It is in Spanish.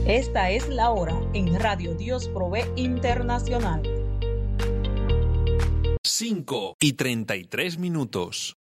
Esta es la hora en Radio Dios Provee Internacional. 5:33.